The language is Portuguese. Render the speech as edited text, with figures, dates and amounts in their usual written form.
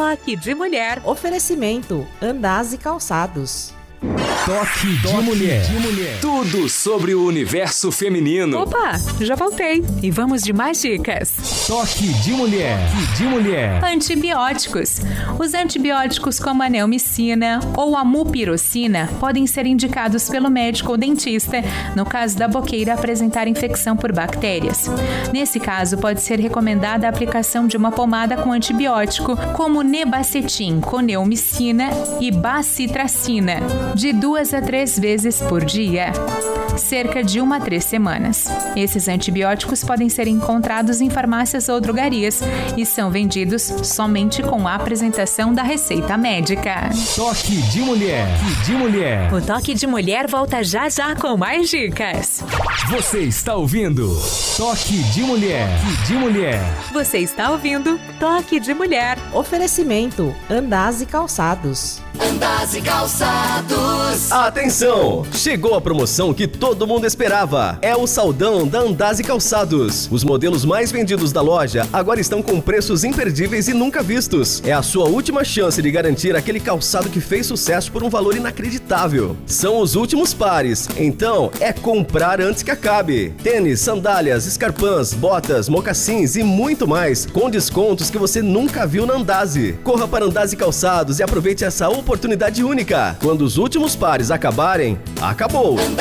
Toque de Mulher. Oferecimento Andaz e Calçados. Toque de Mulher. Tudo sobre o universo feminino. Opa, já voltei. E vamos de mais dicas. Toque de Mulher. Antibióticos. Os antibióticos como a neomicina ou a mupirocina podem ser indicados pelo médico ou dentista no caso da boqueira apresentar infecção por bactérias. Nesse caso, pode ser recomendada a aplicação de uma pomada com antibiótico, como nebacetim com neomicina e bacitracina, de 2 a 3 vezes por dia, cerca de 1 a 3 semanas. Esses antibióticos podem ser encontrados em farmácias ou drogarias e são vendidos somente com a apresentação da receita médica. Toque de Mulher. O Toque de Mulher volta já com mais dicas. Você está ouvindo Toque de Mulher. Você está ouvindo Toque de Mulher. Oferecimento Andaz e Calçados. Andaz e Calçados. Atenção! Chegou a promoção que todo mundo esperava. É o Saldão da Andaz e Calçados. Os modelos mais vendidos da loja agora estão com preços imperdíveis e nunca vistos. É a sua última chance de garantir aquele calçado que fez sucesso por um valor inacreditável. São os últimos pares, então é comprar antes que acabe. Tênis, sandálias, escarpãs, botas, mocassins e muito mais, com descontos que você nunca viu na Andazi. Corra para Andaz e Calçados e aproveite essa oportunidade única. Quando os últimos pares acabarem, acabou.